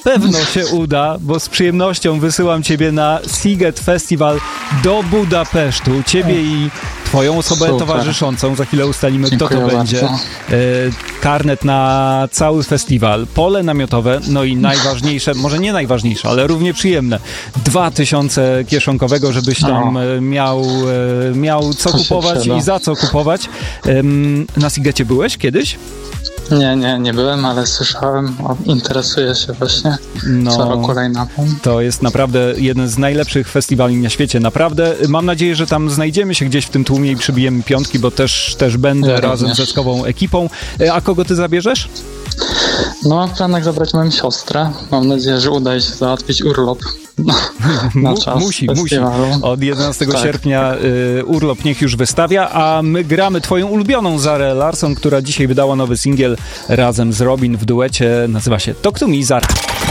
pewno się uda, bo z przyjemnością wysyłam ciebie na Sziget Festival do Budapesztu. Ciebie i twoją osobę towarzyszącą. Za chwilę ustalimy, kto to będzie. Karnet na cały festiwal, pole namiotowe, no i najważniejsze, może nie najważniejsze, ale równie przyjemne, 2000 kieszonkowego, żebyś tam miał co kupować i za co kupować. Na Szigecie byłeś kiedyś? Nie byłem, ale słyszałem, interesuję się właśnie co roku line-upem. To jest naprawdę jeden z najlepszych festiwali na świecie, naprawdę. Mam nadzieję, że tam znajdziemy się gdzieś w tym tłumie i przybijemy piątki, bo też będę razem ze skową ekipą. A kogo ty zabierzesz? No, mam w planach zabrać moją siostrę. Mam nadzieję, że uda się załatwić urlop na czas musi. Od 11 tak. sierpnia urlop niech już wystawia, a my gramy twoją ulubioną Zarę Larsson, która dzisiaj wydała nowy singiel razem z Robin w duecie. Nazywa się Talk to Me, Zara.